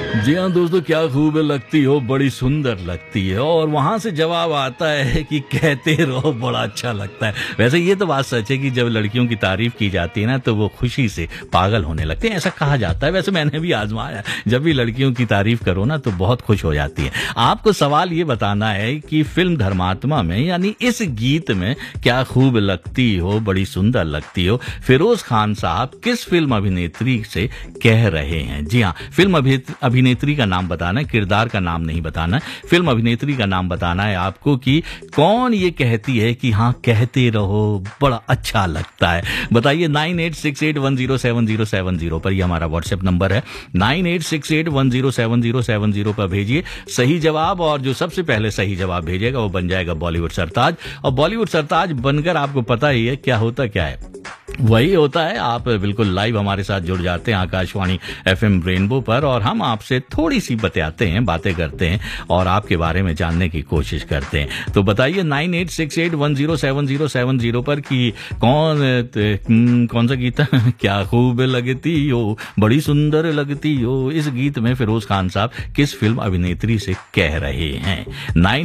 जी हाँ दोस्तों, क्या खूब लगती हो, बड़ी सुंदर लगती है। और वहां से जवाब आता है कि कहते रहो, बड़ा अच्छा लगता है। वैसे ये तो बात सच है कि जब लड़कियों की तारीफ की जाती है ना तो वो खुशी से पागल होने लगते हैं, ऐसा कहा जाता है। वैसे मैंने भी आजमाया, जब भी लड़कियों की तारीफ करो ना तो बहुत खुश हो जाती है। आपको सवाल ये बताना है कि फिल्म धर्मात्मा में यानी इस गीत में क्या खूब लगती हो, बड़ी सुंदर लगती हो, फिरोज खान साहब किस फिल्म अभिनेत्री से कह रहे हैं। जी हाँ, फिल्म अभिनेत्री का नाम बताना है, किरदार का नाम नहीं बताना है। फिल्म अभिनेत्री का नाम बताना है आपको कि कौन ये कहती है कि हाँ कहते रहो, बड़ा अच्छा लगता है। बताइए 9868107070 पर, ये हमारा व्हाट्सएप नंबर है। 9868107070 पर भेजिए सही जवाब, और जो सबसे पहले सही जवाब भेजेगा वो बन जाएगा बॉलीवुड सरताज। और बॉलीवुड सरताज बनकर आपको पता ही है क्या होता क्या है, वही होता है आप बिल्कुल लाइव हमारे साथ जुड़ जाते हैं आकाशवाणी एफएम रेनबो पर, और हम आपसे थोड़ी सी बातें करते हैं और आपके बारे में जानने की कोशिश करते हैं। तो बताइए 9868107070 पर कि कौन सा गीत क्या खूब लगती हो, बड़ी सुंदर लगती हो, इस गीत में फिरोज खान साहब किस फिल्म अभिनेत्री से कह रहे हैं।